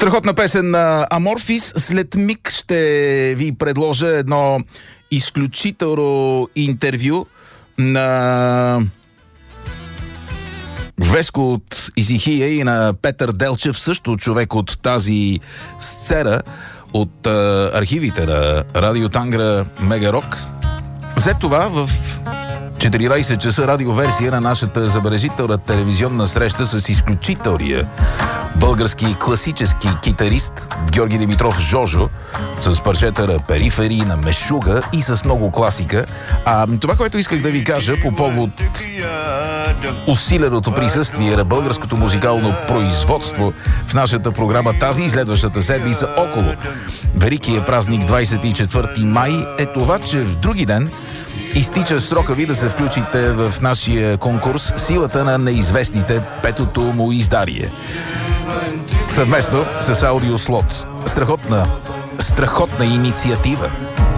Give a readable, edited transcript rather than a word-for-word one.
Страхотна песен на Аморфис. След миг ще ви предложа едно изключително интервю на Веско от Исихия и на Петър Делчев, също човек от тази сцена, от архивите на Радио Тангра Мегарок. След това в 14 часа радиоверсия на нашата забележителна телевизионна среща с изключителния български класически китарист Георги Димитров Жожо с парчета на Перифери, на Мешуга и с много класика. Това, което исках да ви кажа по повод усиленото присъствие на българското музикално производство в нашата програма тази и следващата седмица около великия празник 24 май е това, че в други ден изтича срока ви да се включите в нашия конкурс "Силата на неизвестните", петото му издание. Съвместно с Аудиослот. Страхотна инициатива.